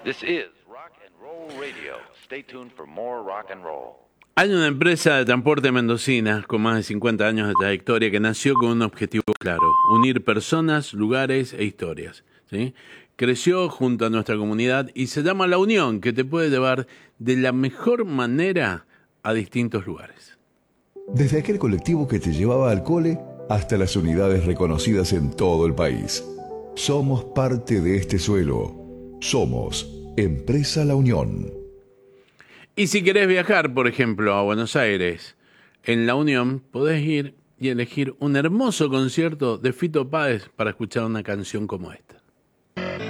This is Rock and Roll Radio. Stay tuned for more rock and roll. Hay una empresa de transporte mendocina con más de 50 años de trayectoria que nació con un objetivo claro: unir personas, lugares e historias, ¿sí? Creció junto a nuestra comunidad y se llama La Unión, que te puede llevar de la mejor manera a distintos lugares. Desde aquel colectivo que te llevaba al cole hasta las unidades reconocidas en todo el país. Somos parte de este suelo. Somos Empresa La Unión. Y si querés viajar, por ejemplo, a Buenos Aires, en La Unión podés ir y elegir un hermoso concierto de Fito Páez para escuchar una canción como esta.